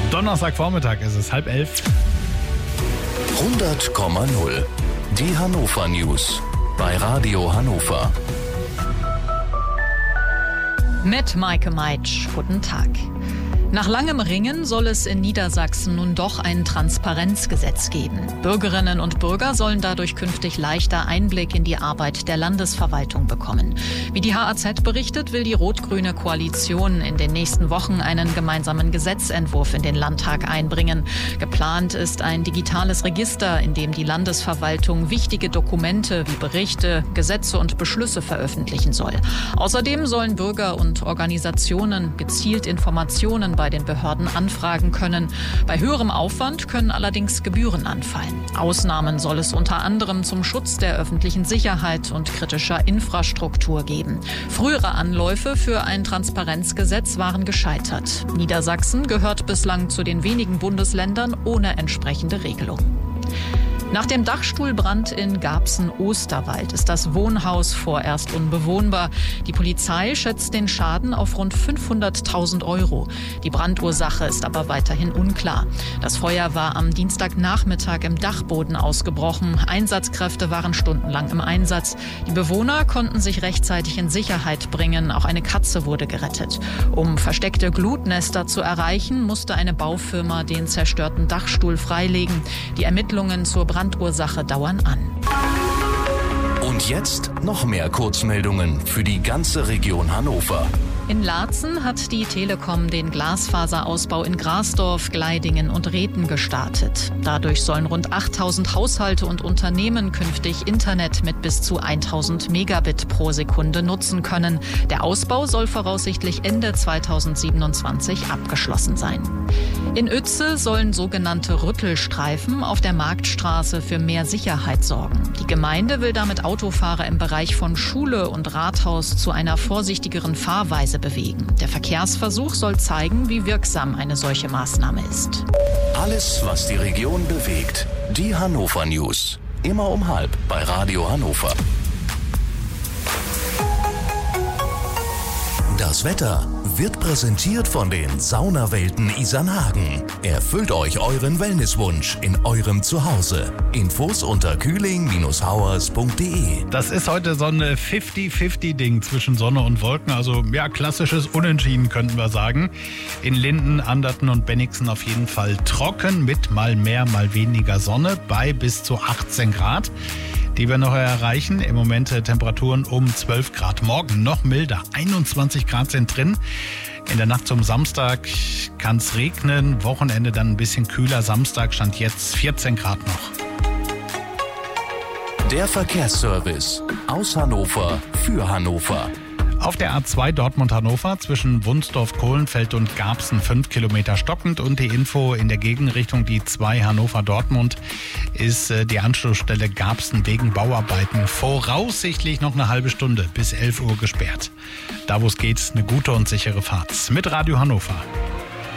Donnerstagvormittag ist es 10:30. 100,0. Die Hannover News bei Radio Hannover. Mit Maike Meitsch. Guten Tag. Nach langem Ringen soll es in Niedersachsen nun doch ein Transparenzgesetz geben. Bürgerinnen und Bürger sollen dadurch künftig leichter Einblick in die Arbeit der Landesverwaltung bekommen. Wie die HAZ berichtet, will die rot-grüne Koalition in den nächsten Wochen einen gemeinsamen Gesetzentwurf in den Landtag einbringen. Geplant ist ein digitales Register, in dem die Landesverwaltung wichtige Dokumente wie Berichte, Gesetze und Beschlüsse veröffentlichen soll. Außerdem sollen Bürger und Organisationen gezielt Informationen bei den Behörden anfragen können. Bei höherem Aufwand können allerdings Gebühren anfallen. Ausnahmen soll es unter anderem zum Schutz der öffentlichen Sicherheit und kritischer Infrastruktur geben. Frühere Anläufe für ein Transparenzgesetz waren gescheitert. Niedersachsen gehört bislang zu den wenigen Bundesländern ohne entsprechende Regelung. Nach dem Dachstuhlbrand in Garbsen-Osterwald ist das Wohnhaus vorerst unbewohnbar. Die Polizei schätzt den Schaden auf rund 500.000 €. Die Brandursache ist aber weiterhin unklar. Das Feuer war am Dienstagnachmittag im Dachboden ausgebrochen. Einsatzkräfte waren stundenlang im Einsatz. Die Bewohner konnten sich rechtzeitig in Sicherheit bringen. Auch eine Katze wurde gerettet. Um versteckte Glutnester zu erreichen, musste eine Baufirma den zerstörten Dachstuhl freilegen. Die Ermittlungen zur Brandursache dauern an. Und jetzt noch mehr Kurzmeldungen für die ganze Region Hannover. In Laatzen hat die Telekom den Glasfaserausbau in Grasdorf, Gleidingen und Rethen gestartet. Dadurch sollen rund 8.000 Haushalte und Unternehmen künftig Internet mit bis zu 1.000 Megabit pro Sekunde nutzen können. Der Ausbau soll voraussichtlich Ende 2027 abgeschlossen sein. In Uetze sollen sogenannte Rüttelstreifen auf der Marktstraße für mehr Sicherheit sorgen. Die Gemeinde will damit Autofahrer im Bereich von Schule und Rathaus zu einer vorsichtigeren Fahrweise bewegen. Der Verkehrsversuch soll zeigen, wie wirksam eine solche Maßnahme ist. Alles, was die Region bewegt. Die Hannover News. Immer um 12:30 bei Radio Hannover. Das Wetter wird präsentiert von den Saunawelten Isernhagen. Erfüllt euch euren Wellnesswunsch in eurem Zuhause. Infos unter kühling-hauers.de. Das ist heute so ein 50-50-Ding zwischen Sonne und Wolken. Also ja, klassisches Unentschieden könnten wir sagen. In Linden, Anderten und Bennigsen auf jeden Fall trocken mit mal mehr, mal weniger Sonne bei bis zu 18 Grad. Die wir noch erreichen. Im Moment Temperaturen um 12 Grad. Morgen noch milder. 21 Grad sind drin. In der Nacht zum Samstag kann es regnen. Wochenende dann ein bisschen kühler. Samstag stand jetzt 14 Grad noch. Der Verkehrsservice aus Hannover für Hannover. Auf der A2 Dortmund-Hannover zwischen Wunsdorf, Kohlenfeld und Garbsen 5 Kilometer stockend. Und die Info in der Gegenrichtung, die 2 Hannover-Dortmund, ist die Anschlussstelle Garbsen wegen Bauarbeiten voraussichtlich noch eine halbe Stunde bis 11 Uhr gesperrt. Da wo es geht, eine gute und sichere Fahrt. Mit Radio Hannover.